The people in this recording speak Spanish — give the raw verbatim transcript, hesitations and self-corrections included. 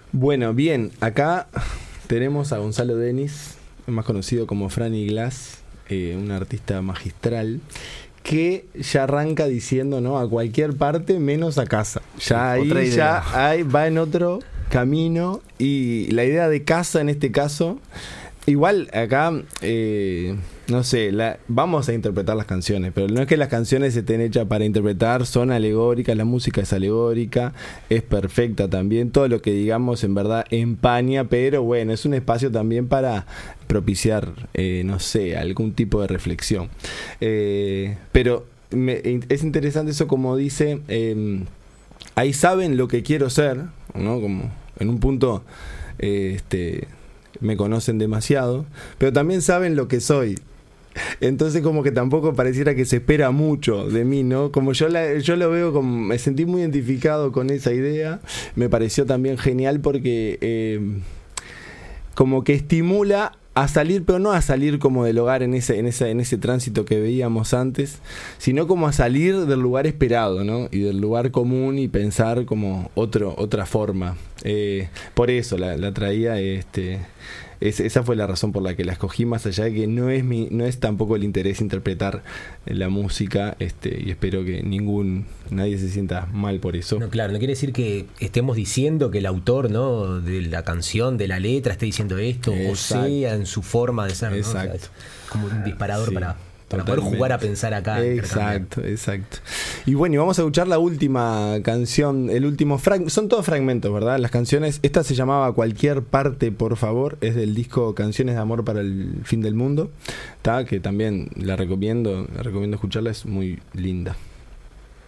Bueno, bien, acá tenemos a Gonzalo Denis, más conocido como Franny Glass, eh, un artista magistral, que ya arranca diciendo no a cualquier parte menos a casa. Ya Sí, ahí ya ahí va en otro camino, y la idea de casa en este caso, igual acá, eh, no sé, la, vamos a interpretar las canciones, pero no es que las canciones estén hechas para interpretar, son alegóricas, la música es alegórica, es perfecta también, todo lo que digamos en verdad empaña, pero bueno, es un espacio también para propiciar, eh, no sé, algún tipo de reflexión. Eh, pero me, es interesante eso como dice, eh, ahí saben lo que quiero ser, ¿no? Como en un punto, eh, este... me conocen demasiado, pero también saben lo que soy. Entonces como que tampoco pareciera que se espera mucho de mí, ¿no? Como yo la, yo lo veo, como me sentí muy identificado con esa idea, me pareció también genial porque eh, como que estimula a salir, pero no a salir como del hogar en ese, en ese, en ese tránsito que veíamos antes, sino como a salir del lugar esperado, ¿no? Y del lugar común, y pensar como otro, otra forma. Eh, por eso la, la traía, este, es, esa fue la razón por la que la escogí, más allá de que no es mi, no es tampoco el interés interpretar la música, este, y espero que ningún, nadie se sienta mal por eso. No, claro, no quiere decir que estemos diciendo que el autor, ¿no?, de la canción, de la letra, esté diciendo esto, exacto, o sea en su forma de ser, ¿no? Exacto. O sea, es como un disparador, sí, para, para poder jugar a pensar acá. Exacto, exacto. Y bueno, y vamos a escuchar la última canción, el último fragmento, son todos fragmentos, ¿verdad? Las canciones, esta se llamaba Cualquier parte, por favor, es del disco Canciones de Amor para el Fin del Mundo, ¿tá? Que también la recomiendo, la recomiendo escucharla, es muy linda.